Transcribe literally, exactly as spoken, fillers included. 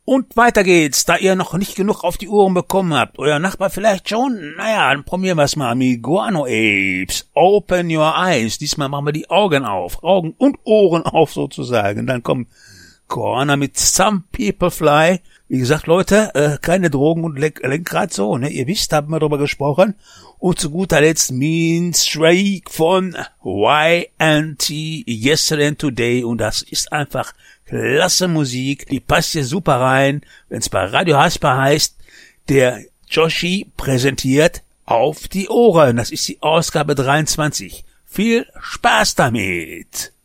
Und weiter geht's, da ihr noch nicht genug auf die Ohren bekommen habt. Euer Nachbar vielleicht schon? Naja, dann probieren wir's mal mit Guano Apes. Open your eyes. Diesmal machen wir die Augen auf. Augen und Ohren auf sozusagen. Dann kommt Koana mit Some People Fly. Wie gesagt, Leute, äh, keine Drogen und Lenk Lenkrad so, ne? Ihr wisst, haben wir drüber gesprochen. Und zu guter Letzt Mean Streak von Y N T, Yesterday and Today. Und das ist einfach klasse Musik. Die passt hier super rein. Wenn es bei Radio Hasper heißt, der Joshi präsentiert Auf die Ohren. Das ist die Ausgabe dreiundzwanzig. Viel Spaß damit!